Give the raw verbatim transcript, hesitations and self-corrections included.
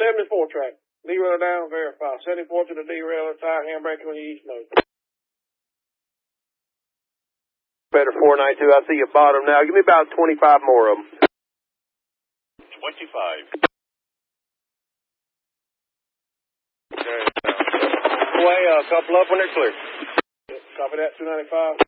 seventy-four track. Derailer down, verify. seventy-four to the derailer, tire handbrake on the east nose. Better four ninety-two, I see you bottom now. Give me about twenty-five more of them. twenty-five. Okay. Way, a couple up when they're clear. Copy that, two ninety-five.